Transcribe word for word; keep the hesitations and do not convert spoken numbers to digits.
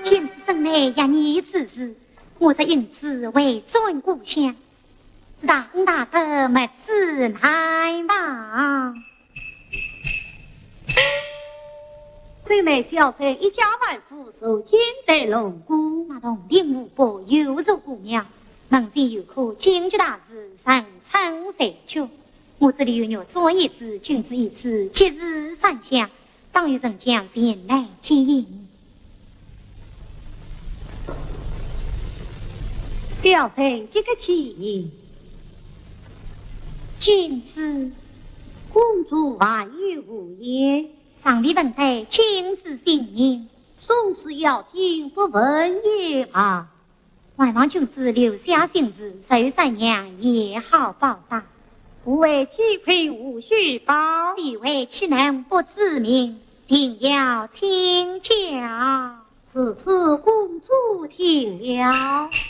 君子真乃一年之事，我则因此为尊故乡，只当大德没此难忘。 真乃小婿一家万户受金得龙姑， 那同林无伯犹如姑娘，门前有棵金菊大树，人称三绝。我这里有鸟做一枝，君子一枝，吉日三香，当有人将前来接应。 小婿这个起因， 君子公主万语无言， 上礼问得君子姓名， 宋氏要紧不问也罢。 还望君子留下姓氏，受三娘也好报答。 不为鸡亏无须报， 既为岂能不知名？定要请教。 此次公主听了。